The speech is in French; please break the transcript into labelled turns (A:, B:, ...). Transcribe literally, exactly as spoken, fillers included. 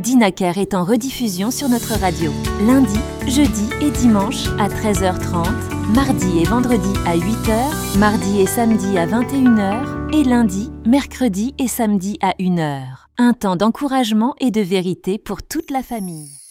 A: Dinaker est en rediffusion sur notre radio. Lundi, jeudi et dimanche à treize heures trente, mardi et vendredi à huit heures, mardi et samedi à vingt et une heures et lundi, mercredi et samedi à une heure. Un temps d'encouragement et de vérité pour toute la famille.